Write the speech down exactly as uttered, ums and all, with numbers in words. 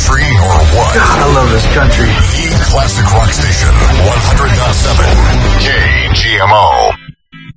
country or what? I love this country. The Classic Rock Station, one hundred point seven K G M O.